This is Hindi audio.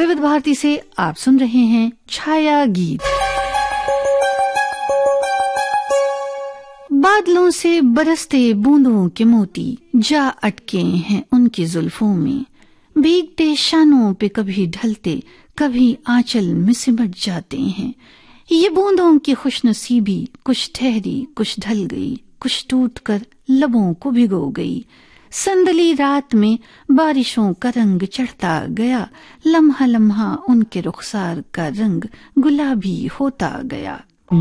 विविध भारती से आप सुन रहे हैं छाया गीत। बादलों से बरसते बूंदों के मोती जा अटके हैं उनकी जुल्फों में, भीगते शानों पे कभी ढलते कभी आंचल में सिमट जाते हैं। ये बूंदों की खुशनसीबी कुछ ठहरी कुछ ढल गई, कुछ टूटकर लबों को भिगो गई। संदली रात में बारिशों का रंग चढ़ता गया, लम्हा लम्हा उनके रुखसार का रंग गुलाबी होता गया।